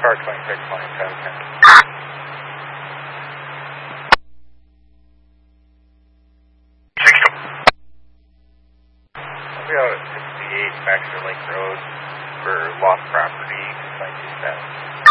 car 2627. I'll be out at 68 Baxter Lake Road for lost property, 227.